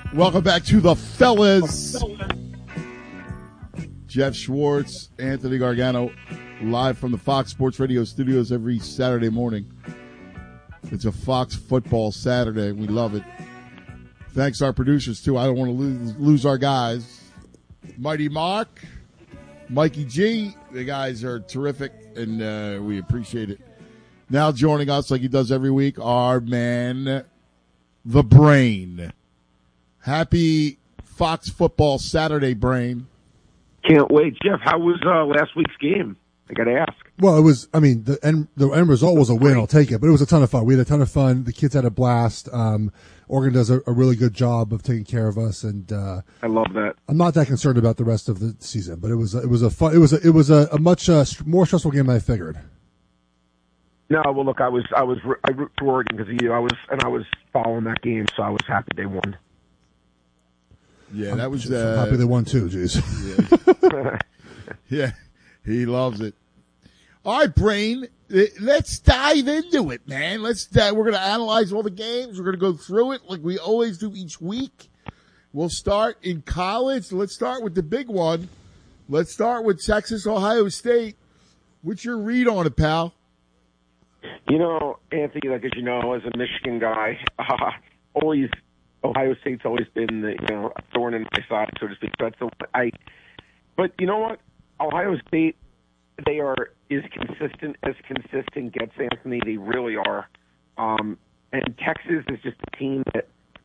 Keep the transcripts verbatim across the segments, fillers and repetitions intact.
Welcome back to the fellas. Jeff Schwartz, Anthony Gargano, live from the Fox Sports Radio studios every Saturday morning. It's a Fox Football Saturday. We love it. Thanks to our producers, too. I don't want to lose, lose our guys. Mighty Mark, Mikey G. The guys are terrific, and uh, we appreciate it. Now joining us, like he does every week, our man, the Brain. Happy Fox Football Saturday, Brain. Can't wait. Jeff, how was uh, last week's game? I got to ask. Well, it was, I mean, the end, the end result was a win. I'll take it. But it was a ton of fun. We had a ton of fun. The kids had a blast. Um, Oregon does a, a really good job of taking care of us. And, uh, I love that. I'm not that concerned about the rest of the season, but it was, it was a fun, it was a, it was a, a much uh, more stressful game than I figured. No, well, look, I was, I was, I root for Oregon because you, I was, and I was following that game, so I was happy they won. Yeah, that was. I'm uh, happy they won too. Jeez. Yeah. Yeah, he loves it. All right, Brain, let's dive into it, man. Let's. Uh, we're going to analyze all the games. We're going to go through it like we always do each week. We'll start in college. Let's start with the big one. Let's start with Texas, Ohio State. What's your read on it, pal? You know, Anthony, like as you know, as a Michigan guy, uh, always Ohio State's always been the, you know, a thorn in my side, so to speak. That's the I. But you know what? Ohio State, they are as consistent as consistent gets, Anthony. They really are. Um, and Texas is just a team that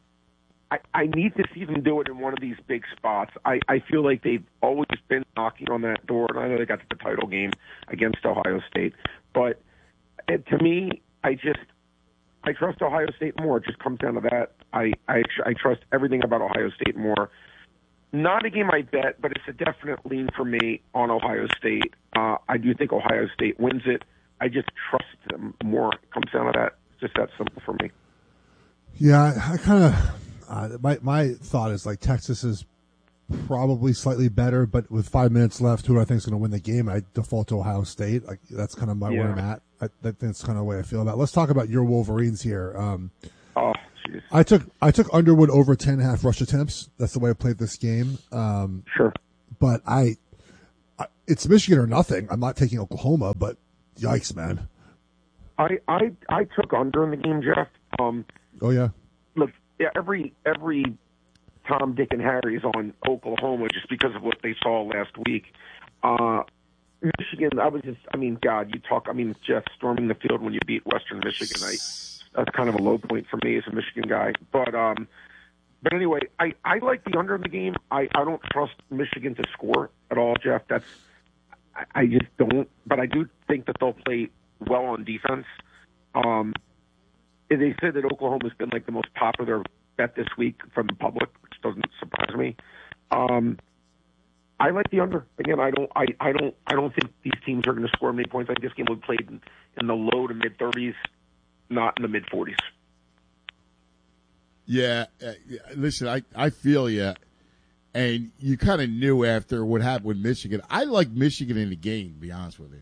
I, I need to see them do it in one of these big spots. I, I feel like they've always been knocking on that door, and I know they got to the title game against Ohio State. But it, to me, I just I trust Ohio State more. It just comes down to that. I, I, I trust everything about Ohio State more. Not a game I bet, but it's a definite lean for me on Ohio State. Uh, I do think Ohio State wins it. I just trust them more. It comes down to that. It's just that simple for me. Yeah, I, I kind of uh, my my thought is like Texas is probably slightly better, but with five minutes left, who I think is going to win the game? I default to Ohio State. Like that's kind of my Yeah. where I'm at. I, that's kind of the way I feel about it. Let's talk about your Wolverines here. Um, Oh, jeez. I took I took Underwood over ten and a half rush attempts. That's the way I played this game. Um, Sure. But I, I, it's Michigan or nothing. I'm not taking Oklahoma, but yikes, man. I, I, I took under in the game, Jeff. Um, Oh yeah. look, yeah, every every Tom, Dick, and Harry is on Oklahoma just because of what they saw last week. Uh, Michigan, I was just, I mean, God, you talk, I mean, Jeff, storming the field when you beat Western Michigan, I, that's kind of a low point for me as a Michigan guy. But um, but anyway, I, I like the under in the game. I, I don't trust Michigan to score at all, Jeff. That's I, I just don't. But I do think that they'll play well on defense. Um, and they said that Oklahoma's been like the most popular bet this week from the public, which doesn't surprise me. Um, I like the under. Again, I don't. I, I don't. I don't think these teams are going to score many points. I think this game will be played in, in the low to mid thirties. Not in the mid forties. Yeah, uh, listen, I, I feel you. And you kind of knew after what happened with Michigan. I like Michigan in the game, to be honest with you.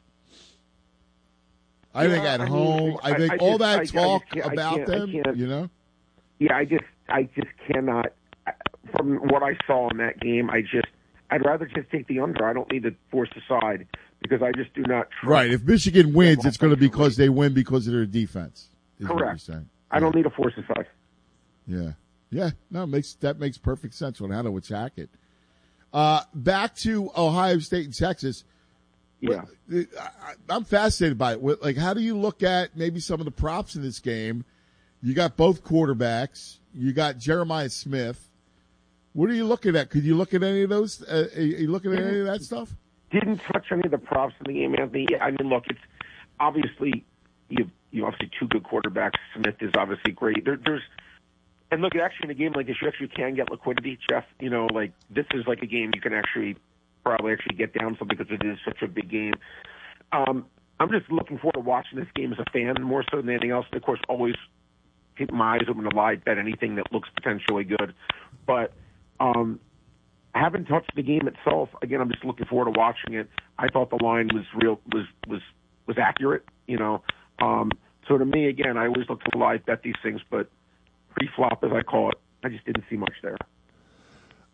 I Yeah, think at I mean, home, I I- think I all just- that I- I talk just can't- I about can't- I them, can't- you know? Yeah, I just, I just cannot. From what I saw in that game, I just, I'd rather just take the under. I don't need to force a side because I just do not trust. Right. If Michigan wins, it's going to be because they win because of their defense. Is what you're Correct. saying. I don't need to force a side. Yeah. Yeah. No, it makes that makes perfect sense on how to attack it. Uh, back to Ohio State and Texas. Yeah. I, I'm fascinated by it. Like, how do you look at maybe some of the props in this game? You got both quarterbacks. You got Jeremiah Smith. What are you looking at? Could you look at any of those? Uh, are you looking at any of that stuff? Didn't touch any of the props in the game, Anthony. Yeah, I mean, look, it's obviously you. You obviously two good quarterbacks. Smith is obviously great. There, there's and look, actually in a game like this, you actually can get liquidity, Jeff. You know, like this is like a game you can actually probably actually get down some because it is such a big game. Um, I'm just looking forward to watching this game as a fan more so than anything else. And of course, always keep my eyes open to live bet anything that looks potentially good. But um, I haven't touched the game itself. Again, I'm just looking forward to watching it. I thought the line was real was was was accurate. You know, um, so to me, again, I always look to live bet these things, but pre-flop as I call it, I just didn't see much there.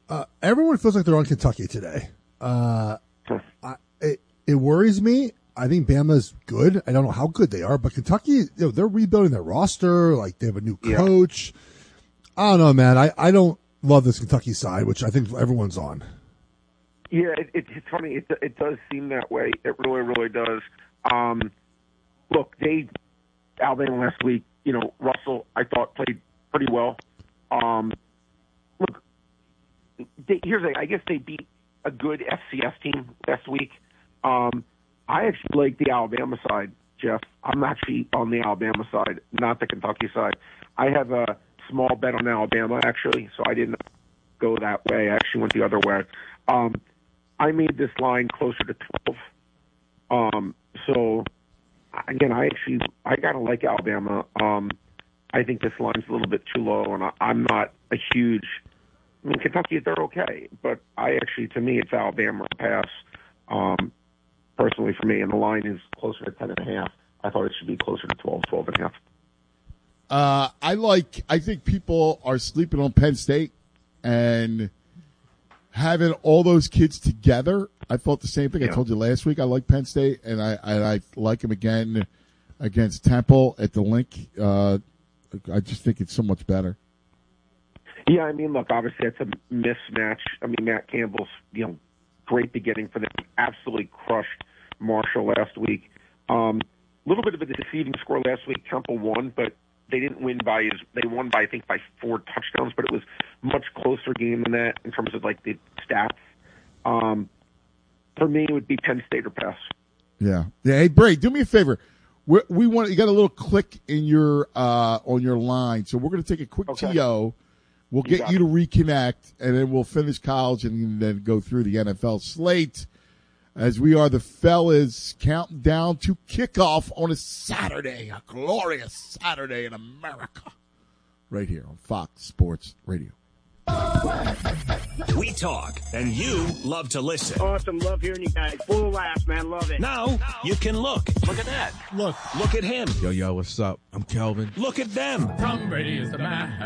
Uh, everyone feels like they're on Kentucky today. Uh, I, it, it worries me. I think Bama's good. I don't know how good they are, but Kentucky, you know, they're rebuilding their roster. Like, they have a new coach. Yeah. I don't know, man. I, I don't love this Kentucky side, which I think everyone's on. Yeah, it, it, it's funny. It, it does seem that way. It really, really does. Um, look, they Alabama last week. You know, Russell, I thought, played pretty well. Um, look, they, here's the thing. I guess they beat a good F C S team last week. Um, I actually like the Alabama side, Jeff. I'm actually on the Alabama side, not the Kentucky side. I have a small bet on Alabama, actually, so I didn't go that way. I actually went the other way. Um, I made this line closer to twelve. Um, so, again, I actually I kind of like Alabama. Um, I think this line's a little bit too low, and I, I'm not a huge – I mean, Kentucky, they're okay, but I actually, to me, it's Alabama or pass. Um Personally, for me, and the line is closer to ten and a half. I thought it should be closer to twelve, twelve and a half. Uh, I like. I think people are sleeping on Penn State, and having all those kids together. I thought the same thing. Yeah. I told you last week. I like Penn State, and I and I like them again against Temple at the Link. Uh, I just think it's so much better. Yeah, I mean, look, obviously it's a mismatch. I mean, Matt Campbell's, you know, great beginning for them. Absolutely crushed Marshall last week. A um, little bit of a deceiving score last week. Temple won, but they didn't win by as they won by I think by four touchdowns, but it was a much closer game than that in terms of like the stats. Um, for me, it would be Penn State or pass. Yeah, yeah. Hey, Bray, do me a favor. We, we want you got a little click in your uh, on your line, so we're going to take a quick okay. T O. We'll you get you it. to reconnect, and then we'll finish college and then go through the N F L slate as we are the fellas counting down to kickoff on a Saturday, a glorious Saturday in America, right here on Fox Sports Radio. We talk, and you love to listen. Awesome. Love hearing you guys. Full laughs, man. Love it. Now you can look. Look at that. Look. Look at him. Yo, yo, what's up? I'm Kelvin. Look at them. Tom Brady is the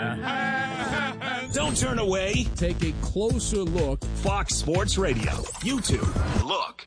man. Don't turn away. Take a closer look. Fox Sports Radio. YouTube. Look.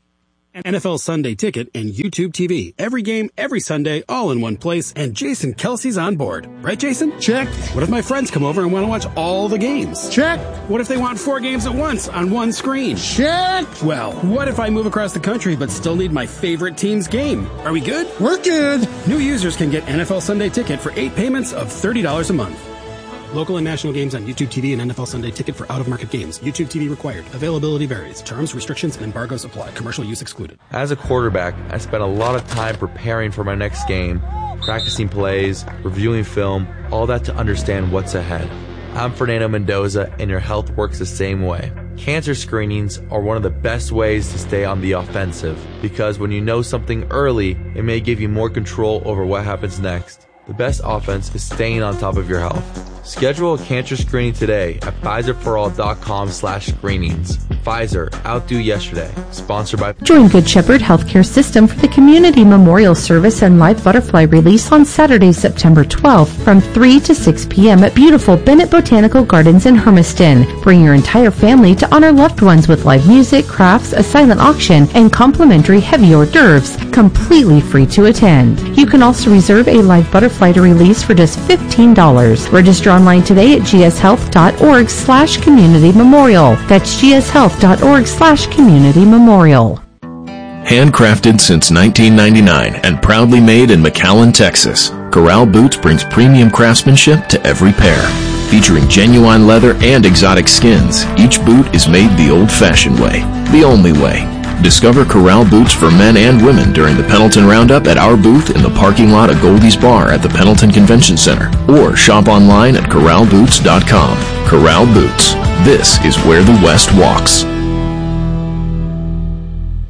N F L Sunday Ticket and YouTube T V. Every game, every Sunday, all in one place, and Jason Kelsey's on board. Right, Jason? Check. What if my friends come over and want to watch all the games? Check. What if they want four games at once on one screen? Check. Well, what if I move across the country but still need my favorite team's game? Are we good? We're good. New users can get N F L Sunday Ticket for eight payments of thirty dollars a month. Local and national games on YouTube T V and N F L Sunday Ticket for out-of-market games. YouTube T V required. Availability varies. Terms, restrictions, and embargoes apply. Commercial use excluded. As a quarterback, I spent a lot of time preparing for my next game, practicing plays, reviewing film, all that to understand what's ahead. I'm Fernando Mendoza, and your health works the same way. Cancer screenings are one of the best ways to stay on the offensive, because when you know something early, it may give you more control over what happens next. The best offense is staying on top of your health. Schedule a cancer screening today at Pfizer for all dot com slash screenings. Pfizer, outdo yesterday. Sponsored by... Join Good Shepherd Healthcare System for the Community Memorial Service and live butterfly release on Saturday, September twelfth from three to six p.m. at beautiful Bennett Botanical Gardens in Hermiston. Bring your entire family to honor loved ones with live music, crafts, a silent auction, and complimentary heavy hors d'oeuvres, completely free to attend. You can also reserve a live butterfly to release for just fifteen dollars. Register online today at gshealth.org slash community memorial. That's gshealth.org slash community memorial. Handcrafted since nineteen ninety-nine and proudly made in McAllen, Texas, Corral Boots brings premium craftsmanship to every pair. Featuring genuine leather and exotic skins, each boot is made the old-fashioned way, the only way. Discover Corral Boots for men and women during the Pendleton Roundup at our booth in the parking lot of Goldie's Bar at the Pendleton Convention Center, or shop online at corral boots dot com. Corral Boots. This is where the West walks.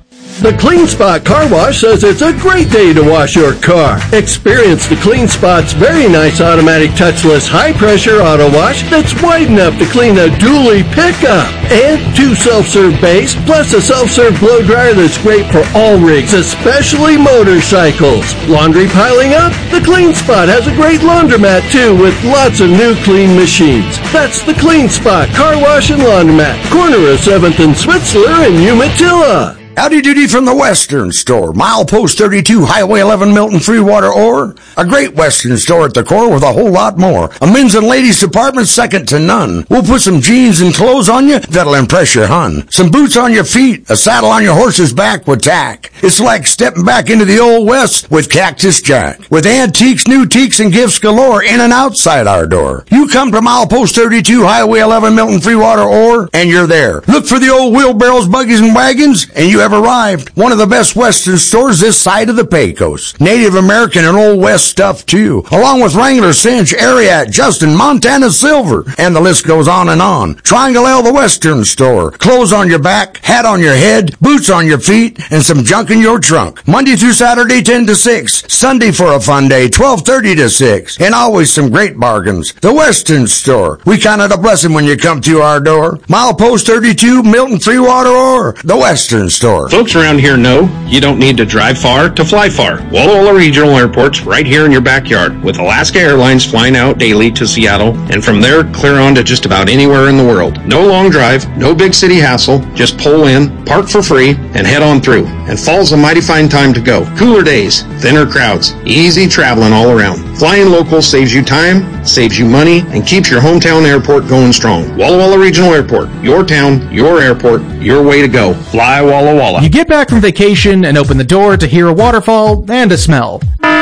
The Clean Spot Car Wash says it's a great day to wash your car. Experience the Clean Spot's very nice automatic touchless high-pressure auto wash that's wide enough to clean a dually pickup. And two self-serve bays, plus a self-serve blow dryer that's great for all rigs, especially motorcycles. Laundry piling up? The Clean Spot has a great laundromat too, with lots of new clean machines. That's the Clean Spot Car Wash and Laundromat, corner of seventh and Switzler in Umatilla. Howdy doody from the Western Store. Milepost thirty-two, Highway eleven, Milton Freewater Ore. A great Western store at the core with a whole lot more. A men's and ladies department second to none. We'll put some jeans and clothes on you that'll impress your hun. Some boots on your feet, a saddle on your horse's back with tack. It's like stepping back into the old west with Cactus Jack. With antiques, new teaks, and gifts galore in and outside our door. You come to Milepost thirty-two, Highway eleven, Milton Freewater Ore, and you're there. Look for the old wheelbarrows, buggies, and wagons, and you have arrived. One of the best Western stores this side of the Pecos. Native American and Old West stuff too, along with Wrangler, Cinch, Ariat, Justin, Montana Silver, and the list goes on and on. Triangle L, the Western Store. Clothes on your back, hat on your head, boots on your feet, and some junk in your trunk. Monday through Saturday, ten to six. Sunday for a fun day, twelve thirty to six. And always some great bargains. The Western Store. We count it a blessing when you come to our door. Milepost thirty-two, Milton Freewater Ore. The Western Store. Folks around here know you don't need to drive far to fly far. Walla Walla Regional Airport's right here in your backyard, with Alaska Airlines flying out daily to Seattle, and from there clear on to just about anywhere in the world. No long drive, no big city hassle, just pull in, park for free, and head on through. And fall's a mighty fine time to go. Cooler days, thinner crowds, easy traveling all around. Flying local saves you time, saves you money, and keeps your hometown airport going strong. Walla Walla Regional Airport, your town, your airport, your way to go. Fly Walla Walla. You get back from vacation and open the door to hear a waterfall and a smell.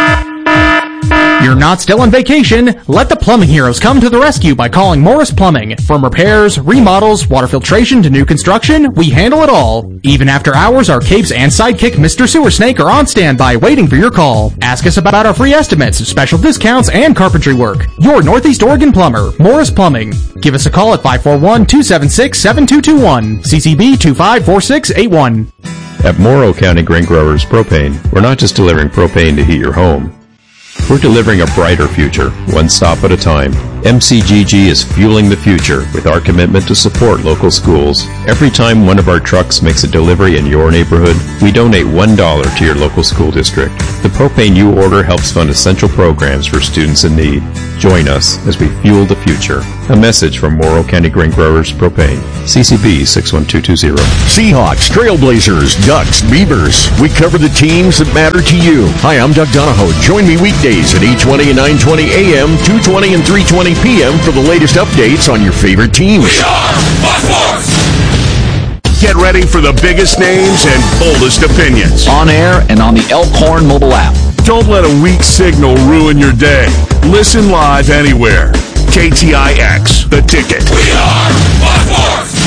You're not still on vacation. Let the plumbing heroes come to the rescue by calling Morris Plumbing. From repairs, remodels, water filtration to new construction, we handle it all. Even after hours, our capes and sidekick Mister Sewer Snake are on standby waiting for your call. Ask us about our free estimates, special discounts, and carpentry work. Your Northeast Oregon plumber, Morris Plumbing. Give us a call at five four one, two seven six, seven two two one, C C B two five four six eight one. At Morrow County Grain Growers Propane, we're not just delivering propane to heat your home. We're delivering a brighter future, one stop at a time. M C G G is fueling the future with our commitment to support local schools. Every time one of our trucks makes a delivery in your neighborhood, we donate one dollar to your local school district. The propane you order helps fund essential programs for students in need. Join us as we fuel the future. A message from Morrow County Grain Growers Propane. C C B six one two two zero. Seahawks, Trailblazers, Ducks, Beavers. We cover the teams that matter to you. Hi, I'm Doug Donahoe. Join me weekdays at eight twenty and nine twenty a m, two twenty and three twenty p m for the latest updates on your favorite teams. We are Fox Sports! Get ready for the biggest names and boldest opinions. On air and on the Elkhorn mobile app. Don't let a weak signal ruin your day. Listen live anywhere. K T I X, The Ticket. We are Fox Sports!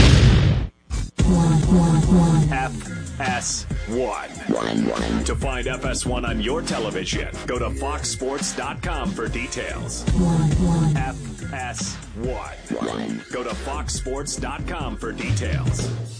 F S one. To find F S one on your television, go to fox sports dot com for details. F S one. Go to fox sports dot com for details.